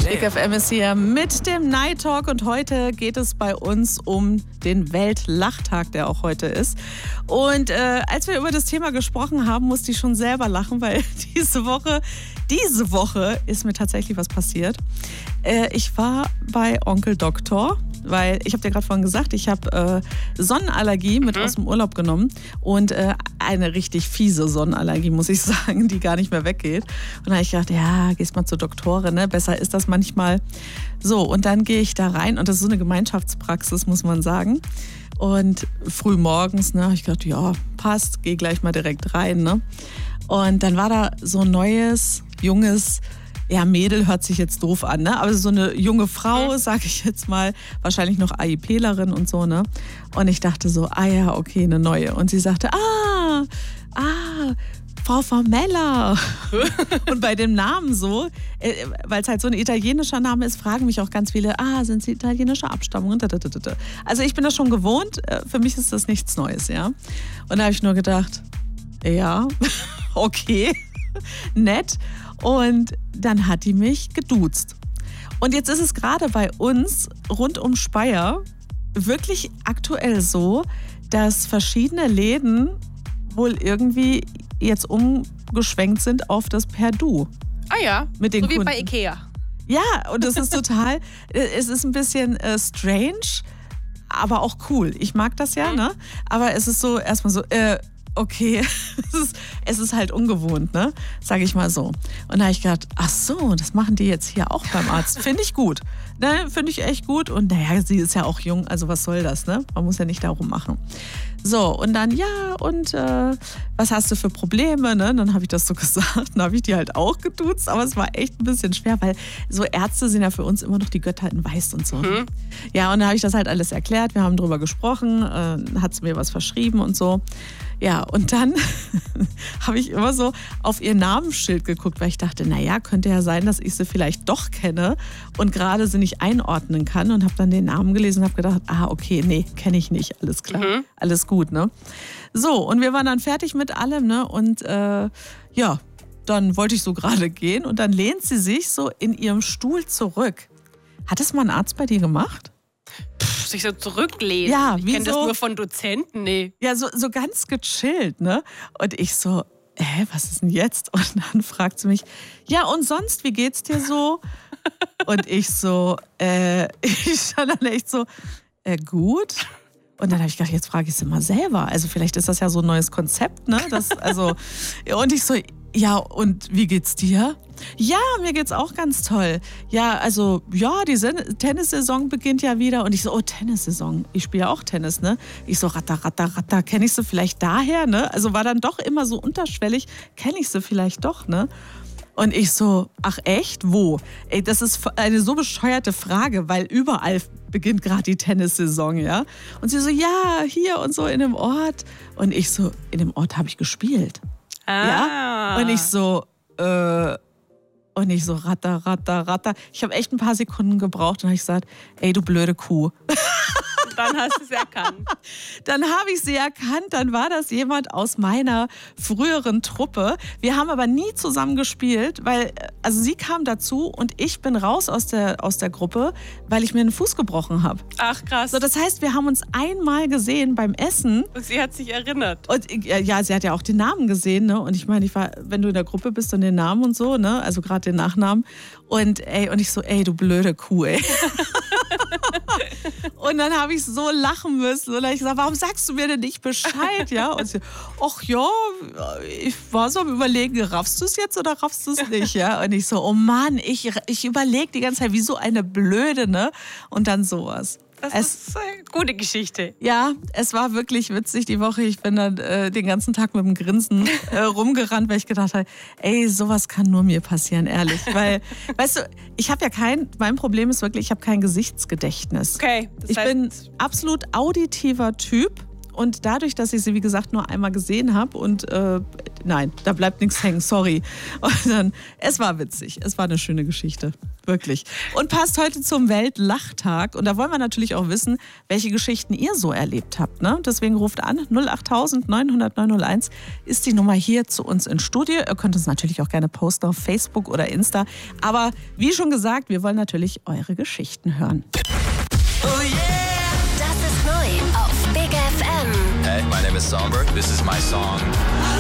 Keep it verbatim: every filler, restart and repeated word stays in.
Big F M ist hier mit dem Night Talk und heute geht es bei uns um den Weltlachtag, der auch heute ist. Und äh, als wir über das Thema gesprochen haben, musste ich schon selber lachen, weil diese Woche, diese Woche ist mir tatsächlich was passiert. Äh, ich war bei Onkel Doktor. Weil ich habe dir gerade vorhin gesagt, ich habe äh, Sonnenallergie mit mhm. aus dem Urlaub genommen und äh, eine richtig fiese Sonnenallergie, muss ich sagen, die gar nicht mehr weggeht. Und da habe ich gedacht, ja, gehst mal zur Doktorin, ne? Besser ist das manchmal. So, und dann gehe ich da rein und das ist so eine Gemeinschaftspraxis, muss man sagen. Und früh morgens, ne, habe ich gedacht, ja, passt, geh gleich mal direkt rein, ne? Und dann war da so ein neues, junges, ja, Mädel hört sich jetzt doof an, ne? Aber so eine junge Frau, sage ich jetzt mal, wahrscheinlich noch AIPlerin und so, ne? Und ich dachte so, ah ja, okay, eine neue. Und sie sagte, ah, ah, Frau Formella. Und bei dem Namen so, weil es halt so ein italienischer Name ist, fragen mich auch ganz viele, ah, sind Sie italienischer Abstammung? Also ich bin das schon gewohnt, für mich ist das nichts Neues, ja? Und da habe ich nur gedacht, ja, okay, nett. Und dann hat die mich geduzt. Und jetzt ist es gerade bei uns rund um Speyer wirklich aktuell so, dass verschiedene Läden wohl irgendwie jetzt umgeschwenkt sind auf das Per Du. Ah ja, mit den so wie Kunden. bei Ikea. Ja, und es ist total, es ist ein bisschen äh, strange, aber auch cool. Ich mag das ja, mhm. ne? Aber es ist so erstmal so, äh, okay, es ist, es ist halt ungewohnt, ne? Sag ich mal so. Und da habe ich gedacht, ach so, das machen die jetzt hier auch beim Arzt. Finde ich gut. Ne? Finde ich echt gut. Und naja, sie ist ja auch jung, also was soll das, ne? Man muss ja nicht darum machen. So, und dann, ja, und äh, was hast du für Probleme, ne? Dann habe ich das so gesagt. Dann habe ich die halt auch geduzt, aber es war echt ein bisschen schwer, weil so Ärzte sind ja für uns immer noch die Götter in Weiß und so. Mhm. Ja, und dann habe ich das halt alles erklärt. Wir haben drüber gesprochen, äh, hat sie mir was verschrieben und so. Ja, und dann habe ich immer so auf ihr Namensschild geguckt, weil ich dachte, naja, könnte ja sein, dass ich sie vielleicht doch kenne und gerade sie nicht einordnen kann und habe dann den Namen gelesen und habe gedacht, ah, okay, nee, kenne ich nicht, alles klar, mhm. alles gut, ne? So, und wir waren dann fertig mit allem, ne? Und äh, ja, dann wollte ich so gerade gehen und dann lehnt sie sich so in ihrem Stuhl zurück. Hat das mal ein Arzt bei dir gemacht? Pff, sich so zurücklehnen. Ja, ich wie kenne so, das nur von Dozenten, nee. Ja, so, so ganz gechillt, ne? Und ich so, hä, was ist denn jetzt? Und dann fragt sie mich, ja, und sonst, wie geht's dir so? Und ich so, äh, ich stand dann echt so, äh, gut. Und dann habe ich gedacht, jetzt frage ich sie mal selber. Also vielleicht ist das ja so ein neues Konzept, ne? Das, also, und ich so, ja, und wie geht's dir? Ja, mir geht's auch ganz toll. Ja, also, ja, die Tennissaison beginnt ja wieder. Und ich so, oh, Tennissaison. Ich spiele ja auch Tennis, ne? Ich so, ratter, ratter, ratter. Kenne ich sie vielleicht daher, ne? Also war dann doch immer so unterschwellig. Kenne ich sie vielleicht doch, ne? Und ich so, ach echt? Wo? Ey, das ist eine so bescheuerte Frage, weil überall beginnt gerade die Tennissaison, ja? Und sie so, ja, hier und so in dem Ort. Und ich so, in dem Ort habe ich gespielt. Ah. Ja? Und ich so, äh... Und ich so, ratter, ratter, ratter. Ich habe echt ein paar Sekunden gebraucht und habe ich gesagt, ey, du blöde Kuh. Und dann hast du es erkannt. Dann habe ich sie erkannt, dann war das jemand aus meiner früheren Truppe. Wir haben aber nie zusammen gespielt, weil, also sie kam dazu und ich bin raus aus der, aus der Gruppe, weil ich mir einen Fuß gebrochen habe. Ach, krass. So, das heißt, wir haben uns einmal gesehen beim Essen. Und sie hat sich erinnert. Und ja, sie hat ja auch den Namen gesehen, ne? Und ich meine, ich war, wenn du in der Gruppe bist und den Namen und so, ne? Also gerade den Nachnamen. Und ey, und ich so, ey, du blöde Kuh, ey. Und dann habe ich so lachen müssen. Und dann habe ich gesagt, warum sagst du mir denn nicht Bescheid? Ja? Und sie, ach ja, ich war so am Überlegen, raffst du es jetzt oder raffst du es nicht? Ja? Und ich so, oh Mann, ich, ich überlege die ganze Zeit, wie so eine Blöde, ne? Und dann sowas. Das es, ist eine gute Geschichte. Ja, es war wirklich witzig die Woche. Ich bin dann äh, den ganzen Tag mit dem Grinsen äh, rumgerannt, weil ich gedacht habe, ey, sowas kann nur mir passieren, ehrlich. Weil, weißt du, ich habe ja kein, mein Problem ist wirklich, ich habe kein Gesichtsgedächtnis. Okay. Das ich heißt, bin absolut auditiver Typ. Und dadurch, dass ich sie, wie gesagt, nur einmal gesehen habe und äh, Nein, da bleibt nichts hängen, sorry. Und dann, es war witzig, es war eine schöne Geschichte, wirklich. Und passt heute zum Weltlachtag. Und da wollen wir natürlich auch wissen, welche Geschichten ihr so erlebt habt. Ne? Deswegen ruft an, null acht neun null null neun null eins ist die Nummer hier zu uns ins Studio. Ihr könnt uns natürlich auch gerne posten auf Facebook oder Insta. Aber wie schon gesagt, wir wollen natürlich eure Geschichten hören. Oh yeah! Das ist neu auf Big F M. Hey, my name is Songbird. This is my song.